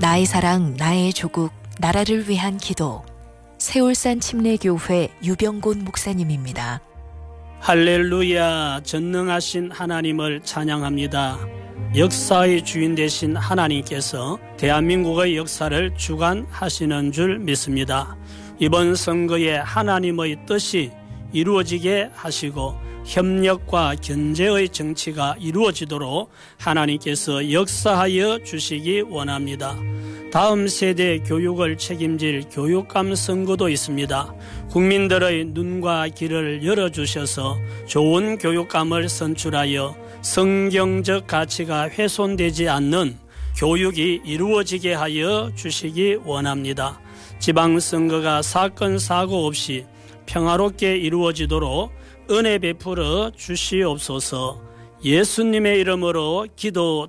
나의 사랑, 나의 조국, 나라를 위한 기도. 세월산 침례교회 유병곤 목사님입니다. 할렐루야, 전능하신 하나님을 찬양합니다. 역사의 주인 되신 하나님께서 대한민국의 역사를 주관하시는 줄 믿습니다. 이번 선거에 하나님의 뜻이 이루어지게 하시고 협력과 견제의 정치가 이루어지도록 하나님께서 역사하여 주시기 원합니다. 다음 세대 교육을 책임질 교육감 선거도 있습니다. 국민들의 눈과 귀를 열어주셔서 좋은 교육감을 선출하여 성경적 가치가 훼손되지 않는 교육이 이루어지게 하여 주시기 원합니다. 지방선거가 사건 사고 없이 평화롭게 이루어지도록 은혜 베풀어 주시옵소서. 예수님의 이름으로 기도